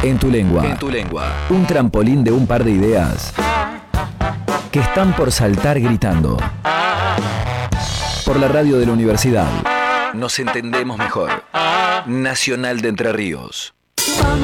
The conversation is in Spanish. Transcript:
En tu lengua. En tu lengua. Un trampolín de un par de ideas que están por saltar gritando. Por la radio de la universidad. Nos entendemos mejor. Nacional de Entre Ríos. Vamos